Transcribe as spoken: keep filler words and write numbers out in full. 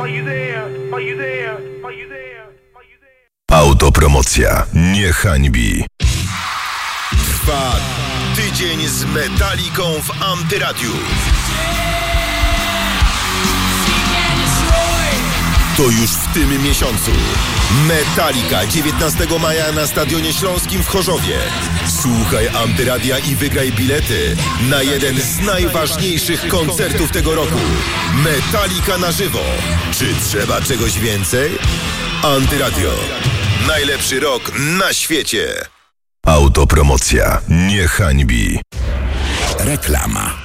Autopromocja nie hańbi. Trwa tydzień z Metaliką w Antyradiu. To już w tym miesiącu. Metallica dziewiętnastego maja na Stadionie Śląskim w Chorzowie. Słuchaj Antyradia i wygraj bilety na jeden z najważniejszych koncertów tego roku. Metallica na żywo. Czy trzeba czegoś więcej? Antyradio. Najlepszy rok na świecie. Autopromocja nie hańbi. Reklama.